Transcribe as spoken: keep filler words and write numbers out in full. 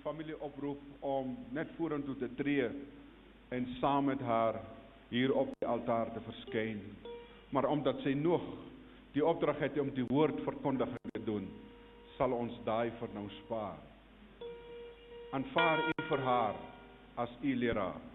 familie oproep om net vorentoe te tree en saam met haar hier op die altaar te verskyn. Maar omdat sy nog die opdrag het om die woordverkondiging te doen, sal ons daai vir nou spaar. Aanvaar u vir haar as u leraar.